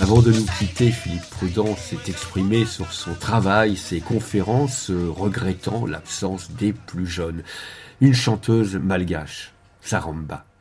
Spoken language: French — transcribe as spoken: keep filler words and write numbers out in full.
Avant de nous quitter, Philippe Prudent s'est exprimé sur son travail, ses conférences, euh, regrettant l'absence des plus jeunes. Une chanteuse malgache, Saramba.